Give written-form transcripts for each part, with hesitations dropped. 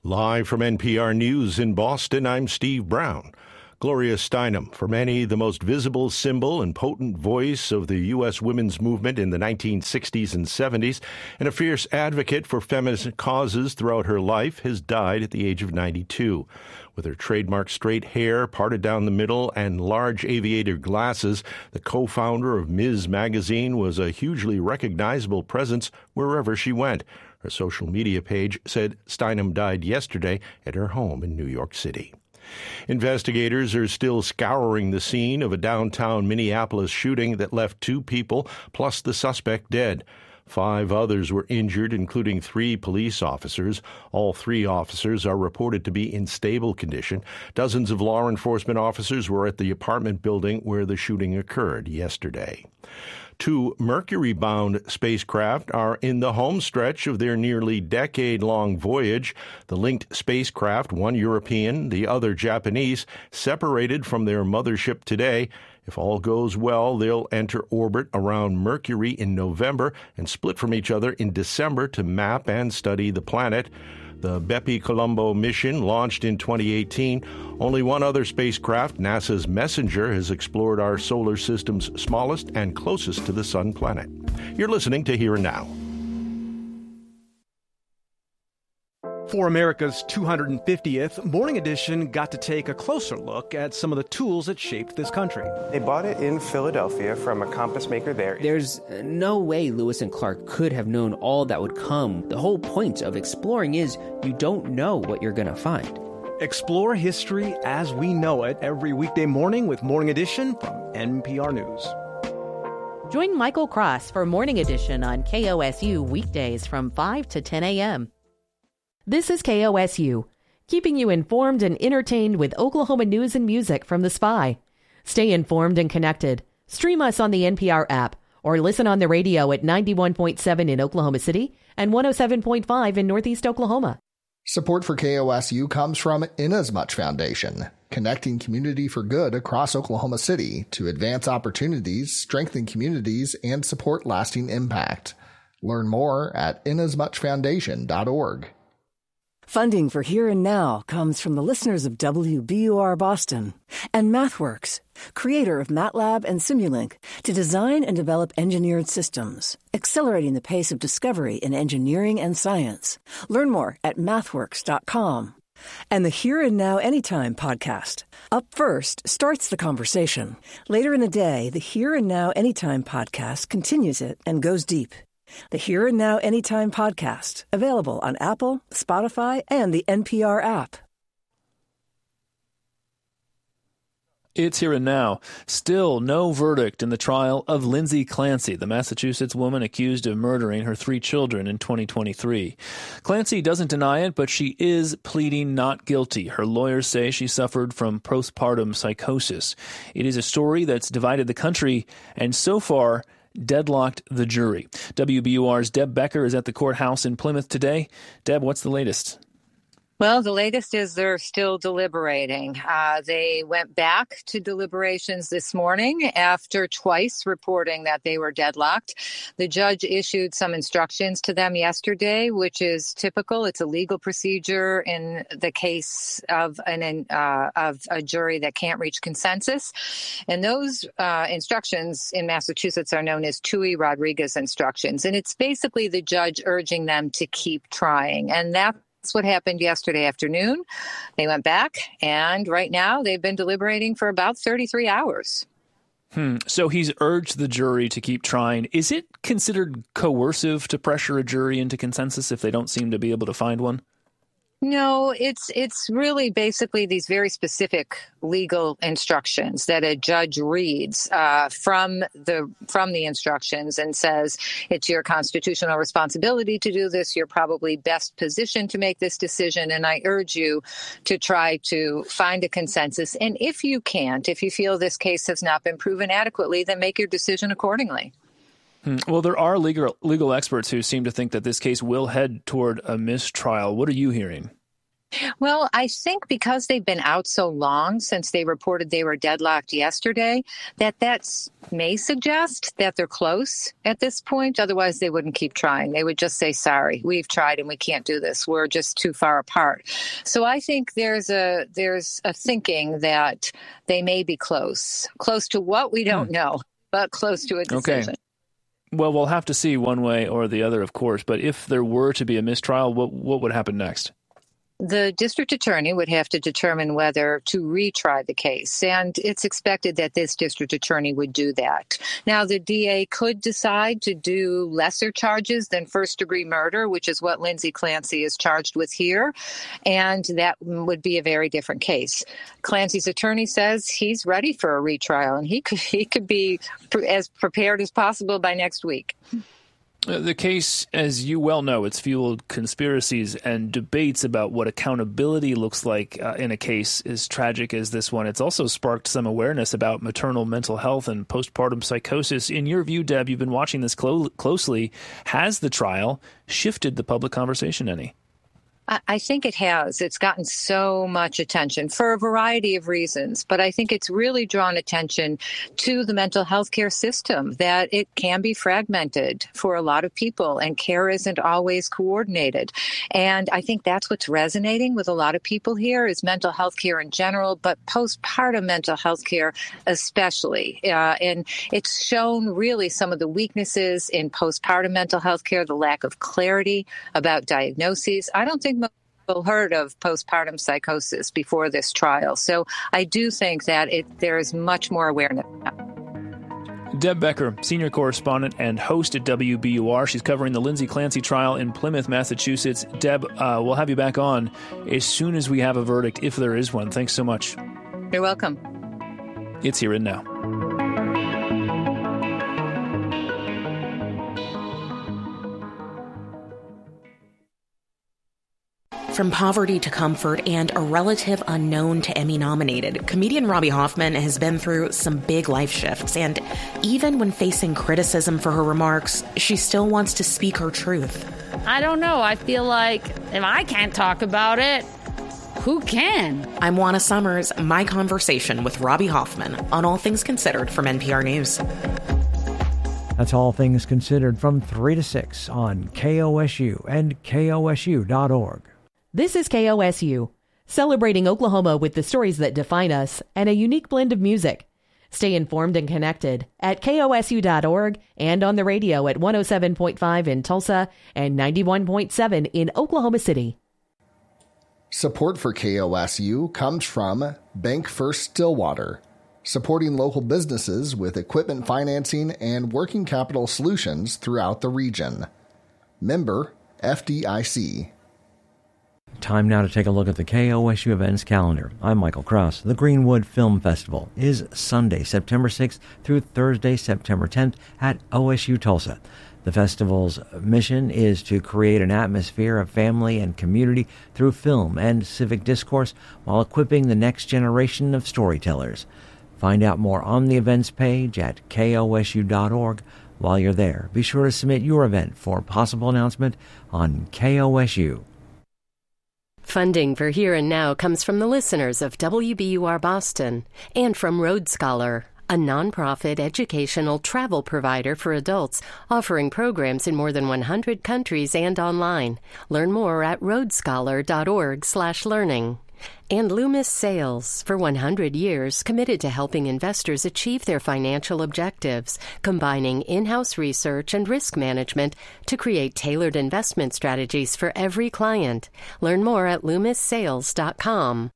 Live from NPR News in Boston, I'm Steve Brown. Gloria Steinem, for many the most visible symbol and potent voice of the U.S. women's movement in the 1960s and 70s, and a fierce advocate for feminist causes throughout her life, has died at the age of 92. With her trademark straight hair parted down the middle and large aviator glasses, the co-founder of Ms. Magazine was a hugely recognizable presence wherever she went. Her social media page said Steinem died yesterday at her home in New York City. Investigators are still scouring the scene of a downtown Minneapolis shooting that left 2 people plus the suspect dead. 5 others were injured, including 3 police officers. All 3 officers are reported to be in stable condition. Dozens of law enforcement officers were at the apartment building where the shooting occurred yesterday. 2 Mercury-bound spacecraft are in the home stretch of their nearly decade-long voyage. The linked spacecraft, one European, the other Japanese, separated from their mothership today. If all goes well, they'll enter orbit around Mercury in November and split from each other in December to map and study the planet. The Bepi Colombo mission launched in 2018. Only one other spacecraft, NASA's Messenger, has explored our solar system's smallest and closest to the sun planet. You're listening to Here and Now. For America's 250th, Morning Edition got to take a closer look at some of the tools that shaped this country. They bought it in Philadelphia from a compass maker there. There's no way Lewis and Clark could have known all that would come. The whole point of exploring is you don't know what you're going to find. Explore history as we know it every weekday morning with Morning Edition from NPR News. Join Michael Cross for Morning Edition on KOSU weekdays from 5 to 10 a.m. This is KOSU, keeping you informed and entertained with Oklahoma news and music from The Spy. Stay informed and connected. Stream us on the NPR app or listen on the radio at 91.7 in Oklahoma City and 107.5 in Northeast Oklahoma. Support for KOSU comes from Inasmuch Foundation, connecting community for good across Oklahoma City to advance opportunities, strengthen communities, and support lasting impact. Learn more at inasmuchfoundation.org. Funding for Here and Now comes from the listeners of WBUR Boston and MathWorks, creator of MATLAB and Simulink, to design and develop engineered systems, accelerating the pace of discovery in engineering and science. Learn more at mathworks.com. And the Here and Now Anytime podcast. Up First starts the conversation. Later in the day, the Here and Now Anytime podcast continues it and goes deep. The Here and Now Anytime podcast, available on Apple, Spotify, and the NPR app. It's Here and Now. Still no verdict in the trial of Lindsay Clancy, the Massachusetts woman accused of murdering her 3 children in 2023. Clancy doesn't deny it, but she is pleading not guilty. Her lawyers say she suffered from postpartum psychosis. It is a story that's divided the country and so far deadlocked the jury. WBUR's Deb Becker is at the courthouse in Plymouth today. Deb, what's the latest? Well, the latest is they're still deliberating. They went back to deliberations this morning after twice reporting that they were deadlocked. The judge issued some instructions to them yesterday, which is typical. It's a legal procedure in the case of a jury that can't reach consensus. And those instructions in Massachusetts are known as Tui-Rodriguez instructions. And it's basically the judge urging them to keep trying. And that's what happened yesterday afternoon. They went back, and right now they've been deliberating for about 33 hours. So he's urged the jury to keep trying. Is it considered coercive to pressure a jury into consensus if they don't seem to be able to find one? No, it's really basically these very specific legal instructions that a judge reads from the instructions and says it's your constitutional responsibility to do this. You're probably best positioned to make this decision, and I urge you to try to find a consensus. And if you can't, if you feel this case has not been proven adequately, then make your decision accordingly. Well, there are legal experts who seem to think that this case will head toward a mistrial. What are you hearing? Well, I think because they've been out so long since they reported they were deadlocked yesterday, that may suggest that they're close at this point. Otherwise, they wouldn't keep trying. They would just say, sorry, we've tried and we can't do this. We're just too far apart. So I think there's a thinking that they may be close to what we don't know, but close to a decision. Okay. Well, we'll have to see one way or the other, of course. But if there were to be a mistrial, what would happen next? The district attorney would have to determine whether to retry the case, and it's expected that this district attorney would do that. Now, the DA could decide to do lesser charges than first-degree murder, which is what Lindsay Clancy is charged with here, and that would be a very different case. Clancy's attorney says he's ready for a retrial, and he could be as prepared as possible by next week. The case, as you well know, it's fueled conspiracies and debates about what accountability looks like in a case as tragic as this one. It's also sparked some awareness about maternal mental health and postpartum psychosis. In your view, Deb, you've been watching this closely. Has the trial shifted the public conversation any? I think it has. It's gotten so much attention for a variety of reasons, but I think it's really drawn attention to the mental health care system, that it can be fragmented for a lot of people and care isn't always coordinated. And I think that's what's resonating with a lot of people here is mental health care in general, but postpartum mental health care especially. And it's shown really some of the weaknesses in postpartum mental health care, the lack of clarity about diagnoses. I don't think most people heard of postpartum psychosis before this trial. So I do think that there is much more awareness now. Deb Becker, senior correspondent and host at WBUR. She's covering the Lindsay Clancy trial in Plymouth, Massachusetts. Deb, we'll have you back on as soon as we have a verdict, if there is one. Thanks so much. You're welcome. It's Here and Now. From poverty to comfort and a relative unknown to Emmy-nominated, comedian Robbie Hoffman has been through some big life shifts, and even when facing criticism for her remarks, she still wants to speak her truth. I don't know. I feel like if I can't talk about it, who can? I'm Juana Summers, my conversation with Robbie Hoffman on All Things Considered from NPR News. That's All Things Considered from 3 to 6 on KOSU and KOSU.org. This is KOSU, celebrating Oklahoma with the stories that define us and a unique blend of music. Stay informed and connected at KOSU.org and on the radio at 107.5 in Tulsa and 91.7 in Oklahoma City. Support for KOSU comes from Bank First Stillwater, supporting local businesses with equipment financing and working capital solutions throughout the region. Member FDIC. Time now to take a look at the KOSU events calendar. I'm Michael Cross. The Greenwood Film Festival is Sunday, September 6th through Thursday, September 10th at OSU Tulsa. The festival's mission is to create an atmosphere of family and community through film and civic discourse while equipping the next generation of storytellers. Find out more on the events page at kosu.org. While you're there, be sure to submit your event for possible announcement on KOSU. Funding for Here and Now comes from the listeners of WBUR Boston and from Road Scholar, a nonprofit educational travel provider for adults offering programs in more than 100 countries and online. Learn more at roadscholar.org/learning. And Loomis Sales, for 100 years, committed to helping investors achieve their financial objectives, combining in-house research and risk management to create tailored investment strategies for every client. Learn more at LoomisSales.com.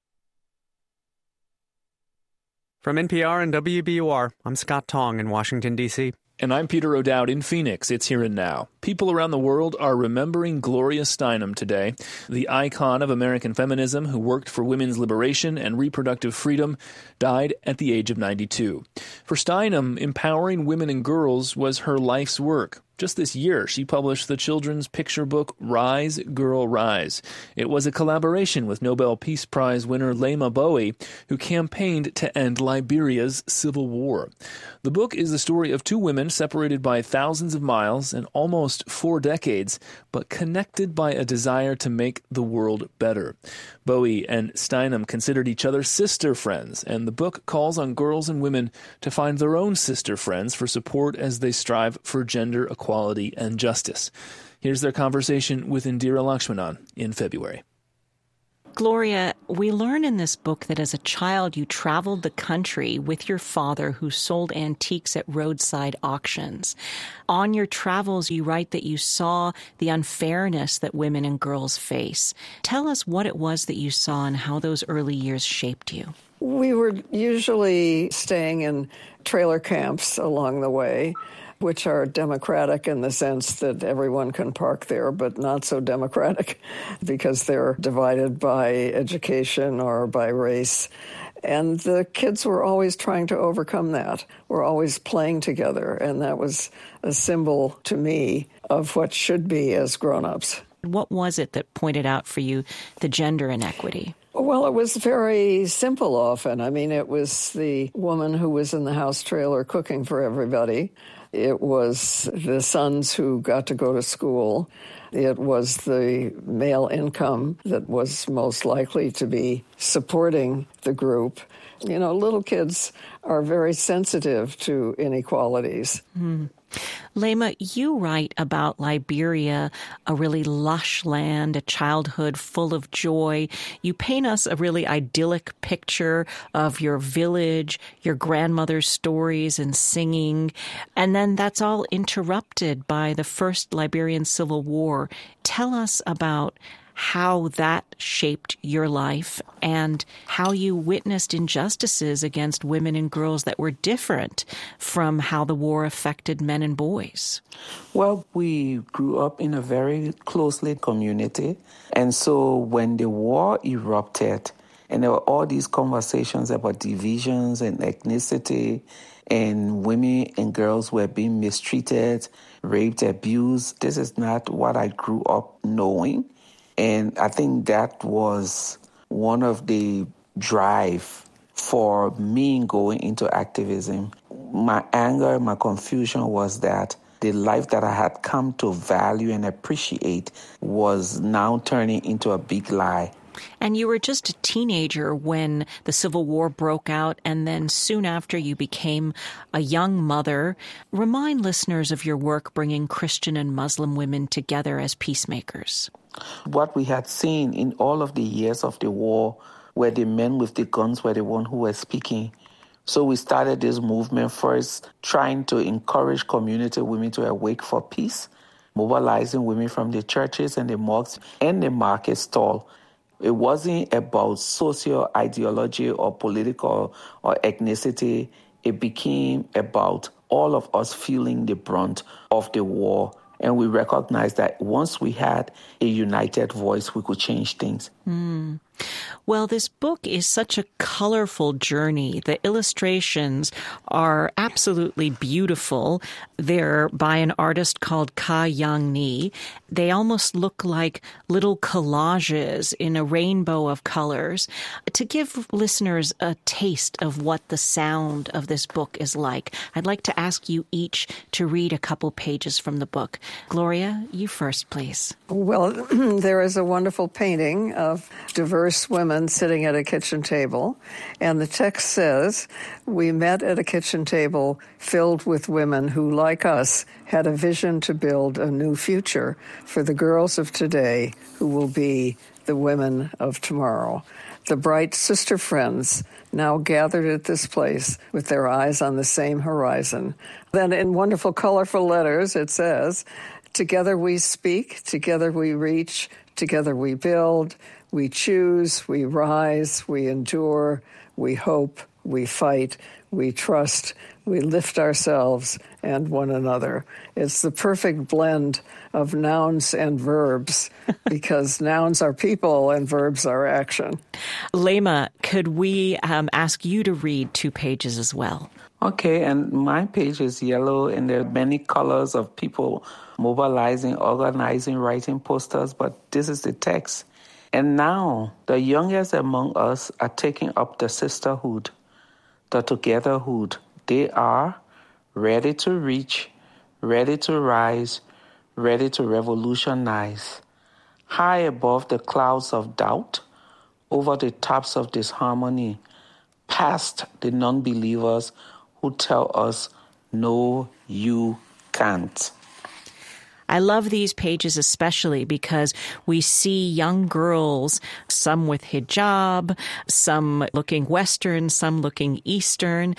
From NPR and WBUR, I'm Scott Tong in Washington, D.C. And I'm Peter O'Dowd in Phoenix. It's Here and Now. People around the world are remembering Gloria Steinem today, the icon of American feminism who worked for women's liberation and reproductive freedom, died at the age of 92. For Steinem, empowering women and girls was her life's work. Just this year, she published the children's picture book, Rise, Girl, Rise. It was a collaboration with Nobel Peace Prize winner Lema Bowie, who campaigned to end Liberia's civil war. The book is the story of two women separated by thousands of miles and almost almost 4 decades, but connected by a desire to make the world better. Bowie and Steinem considered each other sister friends, and the book calls on girls and women to find their own sister friends for support as they strive for gender equality and justice. Here's their conversation with Indira Lakshmanan in February. Gloria, we learn in this book that as a child you traveled the country with your father who sold antiques at roadside auctions. On your travels, you write that you saw the unfairness that women and girls face. Tell us what it was that you saw and how those early years shaped you. We were usually staying in trailer camps along the way, which are democratic in the sense that everyone can park there, but not so democratic because they're divided by education or by race. And the kids were always trying to overcome that. We're always playing together, and that was a symbol to me of what should be as grown-ups. What was it that pointed out for you the gender inequity? Well, it was very simple often. I mean, it was the woman who was in the house trailer cooking for everybody. It was the sons who got to go to school. It was the male income that was most likely to be supporting the group. You know, little kids are very sensitive to inequalities. Lema, you write about Liberia, a really lush land, a childhood full of joy. You paint us a really idyllic picture of your village, your grandmother's stories and singing. And then that's all interrupted by the first Liberian Civil War. Tell us about how that shaped your life and how you witnessed injustices against women and girls that were different from how the war affected men and boys. Well, we grew up in a very close-knit community. And so when the war erupted, and there were all these conversations about divisions and ethnicity, and women and girls were being mistreated, raped, abused, this is not what I grew up knowing. And I think that was one of the drive for me going into activism. My anger, my confusion was that the life that I had come to value and appreciate was now turning into a big lie. And you were just a teenager when the Civil War broke out, and then soon after you became a young mother. Remind listeners of your work bringing Christian and Muslim women together as peacemakers. What we had seen in all of the years of the war, where the men with the guns were the ones who were speaking. So we started this movement first, trying to encourage community women to awake for peace, mobilizing women from the churches and the mosques and the market stall. It wasn't about social ideology or political or ethnicity. It became about all of us feeling the brunt of the war. And we recognized that once we had a united voice, we could change things. Well, this book is such a colorful journey. The illustrations are absolutely beautiful. They're by an artist called Ka Yang Ni. They almost look like little collages in a rainbow of colors. To give listeners a taste of what the sound of this book is like, I'd like to ask you each to read a couple pages from the book. Gloria, you first, please. Well, there is a wonderful painting of diverse women sitting at a kitchen table, and the text says, "We met at a kitchen table filled with women who, like us, had a vision to build a new future for the girls of today who will be the women of tomorrow. The bright sister friends now gathered at this place with their eyes on the same horizon." Then in wonderful, colorful letters, it says, "Together we speak, together we reach, together we build, we choose, we rise, we endure, we hope, we fight, we trust, we lift ourselves and one another." It's the perfect blend of nouns and verbs because nouns are people and verbs are action. Lema, could we ask you to read 2 pages as well? Okay, and my page is yellow, and there are many colors of people mobilizing, organizing, writing posters, but this is the text. "And now the youngest among us are taking up the sisterhood, the togetherhood. They are ready to reach, ready to rise, ready to revolutionize. High above the clouds of doubt, over the tops of disharmony, past the non-believers who tell us, no, you can't. I love these pages especially because we see young girls, some with hijab, some looking Western, some looking Eastern.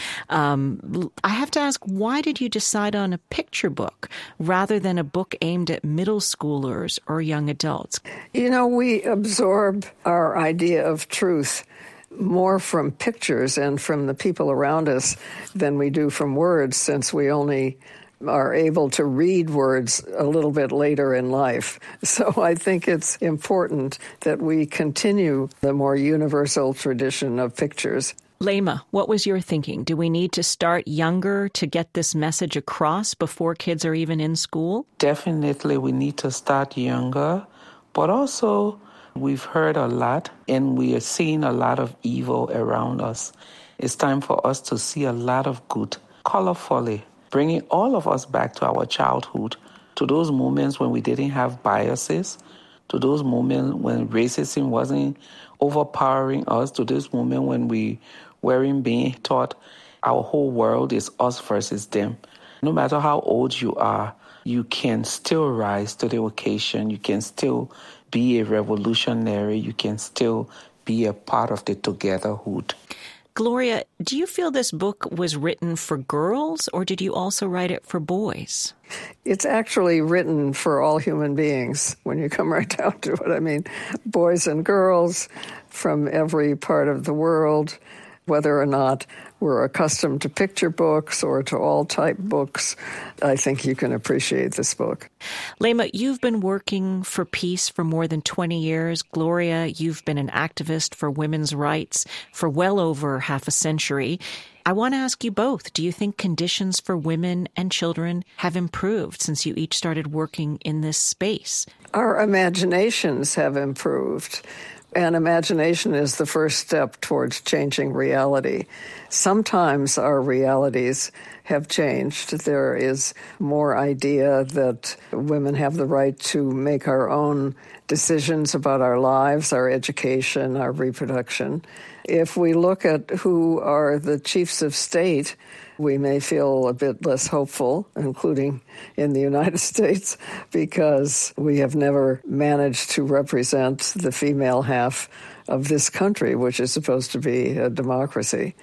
I have to ask, why did you decide on a picture book rather than a book aimed at middle schoolers or young adults? You know, we absorb our idea of truth more from pictures and from the people around us than we do from words, since we only are able to read words a little bit later in life. So I think it's important that we continue the more universal tradition of pictures. Lema, what was your thinking? Do we need to start younger to get this message across before kids are even in school? Definitely we need to start younger, but also we've heard a lot and we are seeing a lot of evil around us. It's time for us to see a lot of good, colorfully, bringing all of us back to our childhood, to those moments when we didn't have biases, to those moments when racism wasn't overpowering us, to this moment when we weren't being taught our whole world is us versus them. No matter how old you are, you can still rise to the occasion. You can still be a revolutionary. You can still be a part of the togetherhood. Gloria, do you feel this book was written for girls, or did you also write it for boys? It's actually written for all human beings, when you come right down to it. I mean, boys and girls from every part of the world, whether or not we're accustomed to picture books or to all type books, I think you can appreciate this book. Lema, you've been working for peace for more than 20 years. Gloria, you've been an activist for women's rights for well over half a century. I want to ask you both, do you think conditions for women and children have improved since you each started working in this space? Our imaginations have improved. And imagination is the first step towards changing reality. Sometimes our realities have changed. There is more idea that women have the right to make our own decisions about our lives, our education, our reproduction. If we look at who are the chiefs of state, we may feel a bit less hopeful, including in the United States, because we have never managed to represent the female half of this country, which is supposed to be a democracy.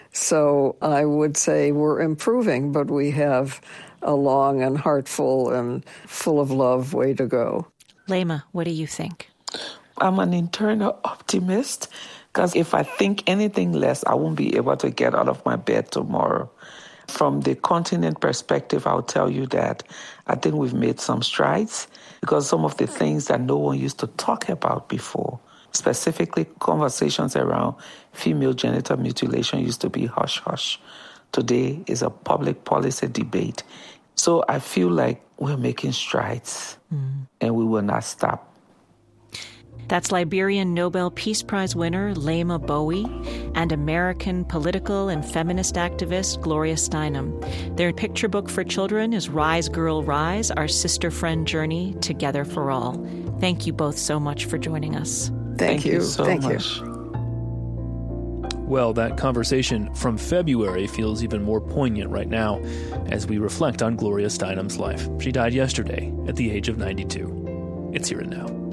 So I would say we're improving, but we have a long and heartful and full of love way to go. Lema, what do you think? I'm an internal optimist, because if I think anything less, I won't be able to get out of my bed tomorrow. From the continent perspective, I'll tell you that I think we've made some strides, because some of the things that no one used to talk about before, specifically conversations around female genital mutilation, used to be hush-hush. Today is a public policy debate. So I feel like we're making strides, and we will not stop. That's Liberian Nobel Peace Prize winner Lema Bowie and American political and feminist activist Gloria Steinem. Their picture book for children is Rise, Girl, Rise, Our Sister Friend Journey Together for All. Thank you both so much for joining us. Thank you so much. Well, that conversation from February feels even more poignant right now as we reflect on Gloria Steinem's life. She died yesterday at the age of 92. It's Here and Now.